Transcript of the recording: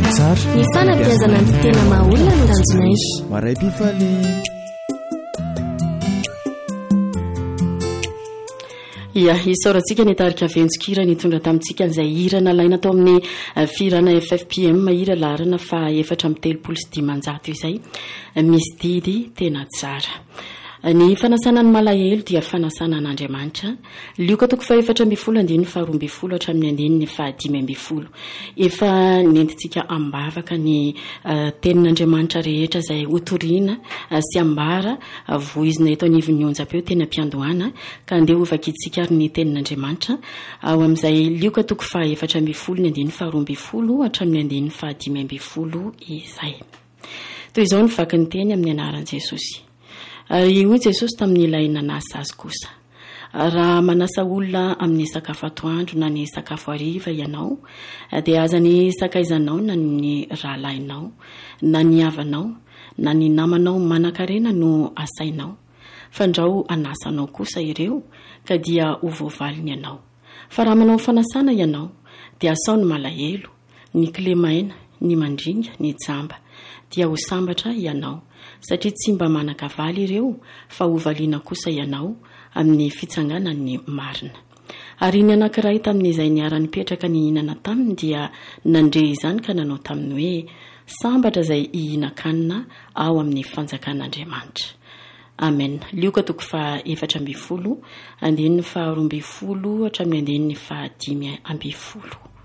tsara ny fanabeazana ny tena mahaolona no ranjonay maraypifaly ia isaorantsika ny tarika venjokira nitondra tamintsika n'izay hirana laina tao amin'ny firana ffpm hira larana fa 4:30 izay misy didy tena tsara ny fanasana ny malahelo dia fanasana an'Andriamanitra lioka toko fa 4:12 hatramin'ny 5:10 efa nentintsika ambavaka ny tenin'Andriamanitra rehetra izay hotoriana sy ambara voizina eto anivon'ny onjam-peo tena mpiandohana ka andeha ovakitsika ary ny tenin'Andriamanitra ao amin'izay lioka toko fa 4:12 hatramin'ny 5:10 izay toy izao ny vaky ny teny amin'ny anaran'i Jesosy. Ary hoy Jesosy tamin'ilay nanasa azy kosa, raha manasa olona amin'ny sakafo atoandro na ny sakafo hariva ianao dia aza ny sakaizanao na ny rahalahinao na ny havanao na ny namanao manan-karena no asainao fandrao anasanao kosa ireo ka dia ho voavaliny ianao. Fa raha manao fanasana ianao dia asao ny malahelo, ny kilemaina, ny mandringa, ny jamba dia ho sambatra ianao satria tsy mba manan-kavaly ireo fa hovaliana kosa ianao amin'ny fitsanganan'ny marina. Ary ny anankiray tamin'izay niara-nipetraka ny hihinana taminy dia nandre izany ka nanao taminy hoe sambatra izay hihinan-kanina ao amin'ny fanjakan'Andriamanitra. Amen. Lioka toko fa 4:12 hatramin'ny 5:10.